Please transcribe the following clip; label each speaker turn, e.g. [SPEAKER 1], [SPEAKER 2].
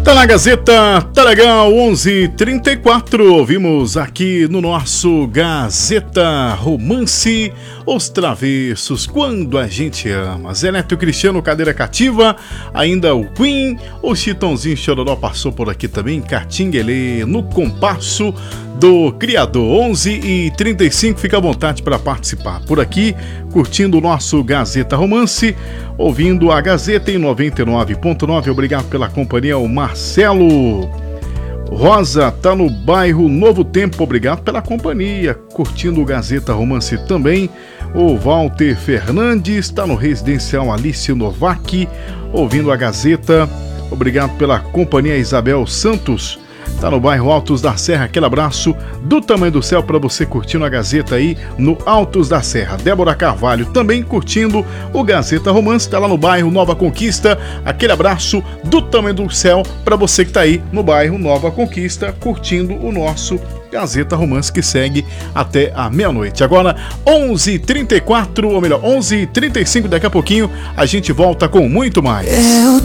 [SPEAKER 1] Tá na Gazeta, tá legal, 11h34, ouvimos aqui no nosso Gazeta Romance, Os Travessos, Quando a Gente Ama. Zé Neto Cristiano, Cadeira Cativa, ainda o Queen, o Chitãozinho Chororó passou por aqui também, Catinguelê, no compasso do Criador. 11h35, fica à vontade para participar. Por aqui, curtindo o nosso Gazeta Romance, ouvindo a Gazeta em 99.9. Obrigado pela companhia, o Marcelo Rosa tá no bairro Novo Tempo, obrigado pela companhia, curtindo o Gazeta Romance também. O Walter Fernandes tá no residencial Alice Novak, ouvindo a Gazeta, obrigado pela companhia. Isabel Santos tá no bairro Altos da Serra, aquele abraço do tamanho do céu para você curtindo a Gazeta aí no Altos da Serra. Débora Carvalho também curtindo o Gazeta Romance, tá lá no bairro Nova Conquista, aquele abraço do tamanho do céu para você que tá aí no bairro Nova Conquista curtindo o nosso Gazeta Romance, que segue até a meia-noite. Agora 11h34, ou melhor, 11h35, daqui a pouquinho a gente volta com muito mais.
[SPEAKER 2] Eu